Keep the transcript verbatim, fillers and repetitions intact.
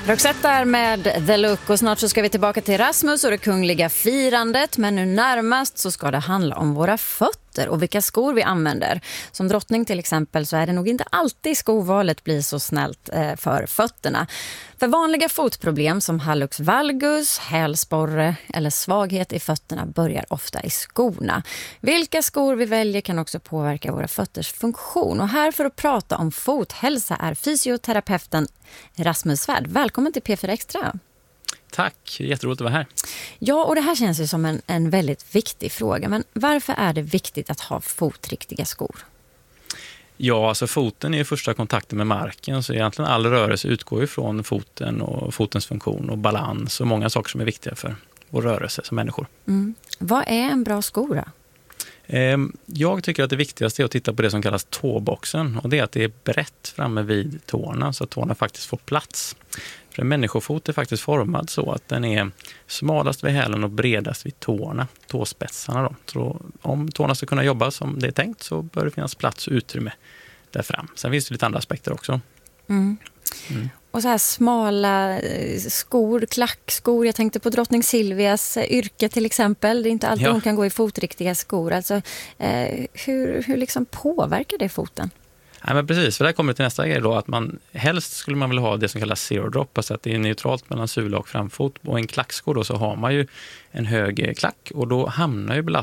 Roxette där med The Look, och snart så ska vi tillbaka till Rasmus och det kungliga firandet, men nu närmast så ska det handla om våra fötter och vilka skor vi använder. Som drottning till exempel så är det nog inte alltid skovalet blir så snällt eh, för fötterna. För vanliga fotproblem som hallux valgus, hälsporre eller svaghet i fötterna börjar ofta i skorna. Vilka skor vi väljer kan också påverka våra fötters funktion. Och här för att prata om fothälsa är fysioterapeuten Rasmus Svärd. Välkommen till P fyra Extra. Tack, jätteroligt att vara här. Ja, och det här känns ju som en, en väldigt viktig fråga. Men varför är det viktigt att ha fotriktiga skor? Ja, alltså foten är ju första kontakten med marken, så egentligen all rörelse utgår ju från foten och fotens funktion och balans och många saker som är viktiga för vår rörelse som människor. Mm. Vad är en bra sko då? Jag tycker att det viktigaste är att titta på det som kallas tåboxen, och det är att det är brett framme vid tårna så att tårna faktiskt får plats. För en människofot är faktiskt formad så att den är smalast vid hälen och bredast vid tårna, tåspetsarna då. Så om tårna ska kunna jobba som det är tänkt så bör det finnas plats och utrymme där fram. Sen finns det lite andra aspekter också. Mm. Mm. Och så här smala skor, klackskor. Jag tänkte på drottning Silvias yrke till exempel. Det är inte alltid ja. hon kan gå i fotriktiga skor. Alltså, eh, hur hur liksom påverkar det foten? Ja, men precis, för där kommer det till nästa grej då, att man helst skulle man vilja ha det som kallas zero drop, alltså att det är neutralt mellan sula och framfot. Och en klacksko då så har man ju en hög klack och då hamnar ju belastningen